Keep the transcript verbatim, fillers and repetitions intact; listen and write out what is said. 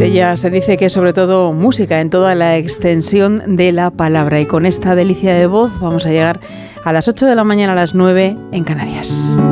De ella se dice que es sobre todo música en toda la extensión de la palabra. Y con esta delicia de voz vamos a llegar a las ocho de la mañana, a las nueve en Canarias.